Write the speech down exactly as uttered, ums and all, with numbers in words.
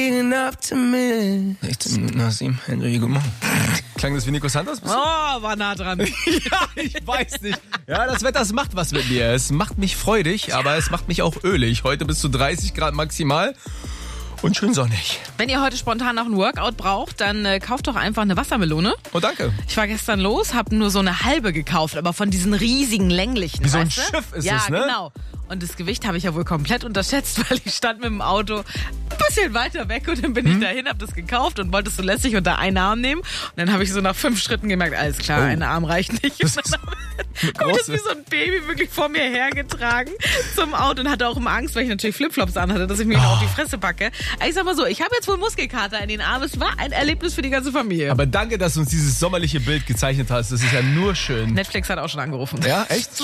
sechzehn Nasim, Henry, guten Morgen. Klang das wie Nico Santos? Oh, war nah dran. Ja, ich weiß nicht. Ja, das Wetter, das macht was mit mir. Es macht mich freudig, aber es macht mich auch ölig. Heute bis zu dreißig Grad maximal und schön sonnig. Wenn ihr heute spontan noch ein Workout braucht, dann äh, kauft doch einfach eine Wassermelone. Oh, danke. Ich war gestern los, habe nur so eine halbe gekauft, aber von diesen riesigen länglichen. Wie so ein weißt du? Schiff ist ja, es, ne? Ja, genau. Und das Gewicht habe ich ja wohl komplett unterschätzt, weil ich stand mit dem Auto ein bisschen weiter weg und dann bin Hm? ich dahin, habe das gekauft und wollte es so lässig unter einen Arm nehmen. Und dann habe ich so nach fünf Schritten gemerkt, alles klar, Oh. ein Arm reicht nicht. Das Und ist dann habe ich das wie so ein Baby wirklich vor mir hergetragen zum Auto und hatte auch immer Angst, weil ich natürlich Flipflops anhatte, dass ich mir noch auf die Fresse packe. Ich sag mal so, ich habe jetzt wohl Muskelkater in den Armen. Es war ein Erlebnis für die ganze Familie. Aber danke, dass du uns dieses sommerliche Bild gezeichnet hast. Das ist ja nur schön. Netflix hat auch schon angerufen. Ja, echt?